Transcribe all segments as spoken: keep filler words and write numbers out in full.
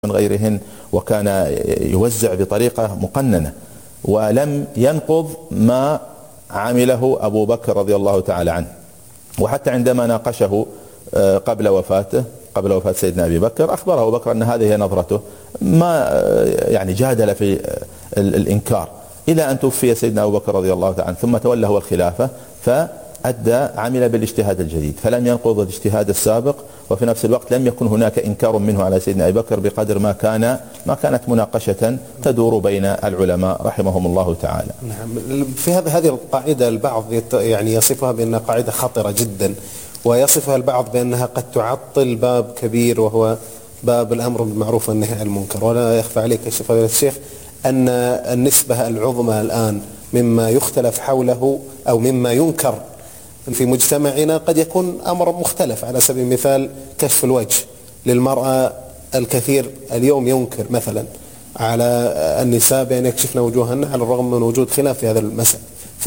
من غيرهن، وكان يوزع بطريقة مقننة، ولم ينقض ما عمله أبو بكر رضي الله تعالى عنه. وحتى عندما ناقشه قبل وفاته قبل وفاة سيدنا أبي بكر، أخبره أبو بكر أن هذه هي نظرته، ما يعني جادل في الإنكار، إلى أن توفي سيدنا أبو بكر رضي الله تعالى عنه، ثم تولى هو الخلافة فأدى عمل بالاجتهاد الجديد، فلم ينقض الاجتهاد السابق، وفي نفس الوقت لم يكن هناك إنكار منه على سيدنا أبي بكر بقدر ما كان ما كانت مناقشة تدور بين العلماء رحمهم الله تعالى. نعم. في هذه هذه القاعدة البعض يعني يصفها بأنها قاعدة خطرة جدا، ويصفها البعض بأنها قد تعطل باب كبير وهو باب الأمر بالمعروف والنهي عن المنكر. ولا يخفى عليك يا فضيلة الشيخ أن النسبة العظمى الآن مما يختلف حوله أو مما ينكر في مجتمعنا قد يكون أمر مختلف. على سبيل المثال كشف الوجه للمرأة، الكثير اليوم ينكر مثلا على النساء بأن يكشفن وجوههن على الرغم من وجود خلاف في هذا المسألة.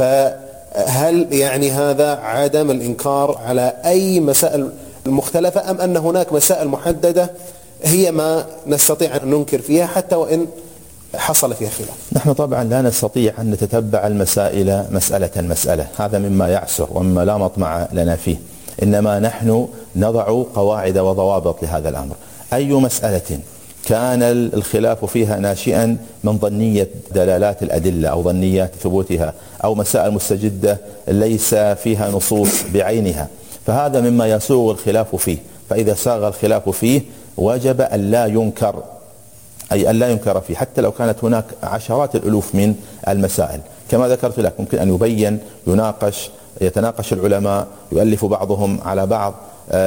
فهل يعني هذا عدم الإنكار على أي مسائل مختلفة، أم أن هناك مسائل محددة هي ما نستطيع أن ننكر فيها حتى وإن حصل فيها خلاف؟ نحن طبعا لا نستطيع أن نتتبع المسائل مسألة مسألة، هذا مما يعسر ومما لا مطمع لنا فيه، إنما نحن نضع قواعد وضوابط لهذا الأمر. أي مسألة كان الخلاف فيها ناشئا من ظنية دلالات الأدلة أو ظنيات ثبوتها، أو مسائل مستجدة ليس فيها نصوص بعينها، فهذا مما يسوغ الخلاف فيه. فإذا ساغ الخلاف فيه وجب أن لا ينكر، أي أن لا ينكر فيه، حتى لو كانت هناك عشرات الألوف من المسائل. كما ذكرت لك ممكن أن يبين، يناقش، يتناقش العلماء، يؤلف بعضهم على بعض،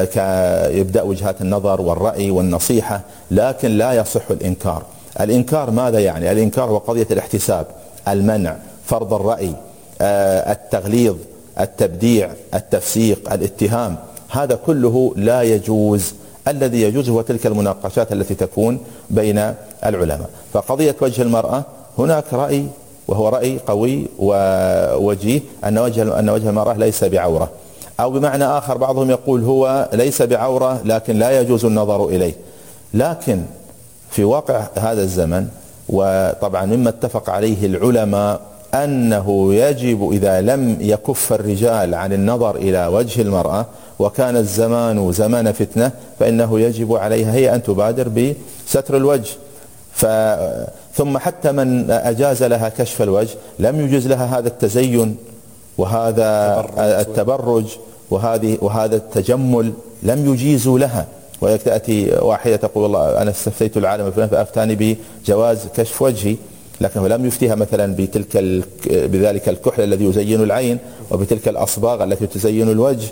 يبدأ وجهات النظر والرأي والنصيحة، لكن لا يصح الإنكار. الإنكار ماذا يعني؟ الإنكار هو قضية الاحتساب، المنع، فرض الرأي، التغليظ، التبديع، التفسيق، الاتهام، هذا كله لا يجوز. الذي يجوز هو تلك المناقشات التي تكون بين العلماء. فقضية وجه المرأة هناك رأي، وهو رأي قوي ووجيه، أن وجه أن وجه المرأة ليس بعورة، أو بمعنى آخر بعضهم يقول هو ليس بعورة لكن لا يجوز النظر إليه. لكن في واقع هذا الزمن، وطبعا مما اتفق عليه العلماء أنه يجب إذا لم يكف الرجال عن النظر إلى وجه المرأة وكان الزمان زمان فتنة، فإنه يجب عليها هي أن تبادر بستر الوجه. ف... ثم حتى من أجاز لها كشف الوجه لم يجوز لها هذا التزين وهذا التبرج وهذه وهذا التجمل، لم يجيزوا لها. وتأتي واحدة تقول والله أنا استفتيت العالم فأفتاني بجواز كشف وجهي، لكنه لم يفتيها مثلا بتلك بذلك الكحل الذي يزين العين، وبتلك الأصباغ التي تزين الوجه،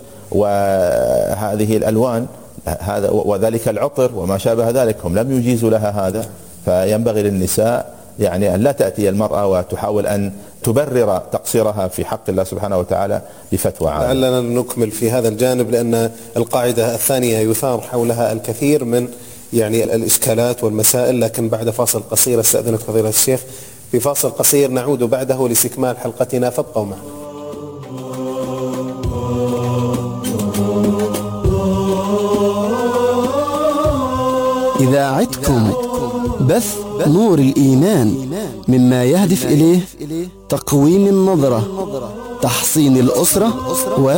وهذه الألوان هذا وذلك العطر وما شابه ذلك، هم لم يجيزوا لها هذا. فينبغي للنساء يعني أن لا تأتي المرأة وتحاول أن تبرر تقصيرها في حق الله سبحانه وتعالى بفتوى عامة. لعلنا نكمل في هذا الجانب، لأن القاعدة الثانية يثار حولها الكثير من يعني الإشكالات والمسائل، لكن بعد فاصل قصير استأذنك فضيلة الشيخ في فاصل قصير نعود بعده لاستكمال حلقتنا، فابقوا معنا. إذاعتكم بث نور الإيمان مما يهدف إليه تقويم النظرة، تحصين الأسرة و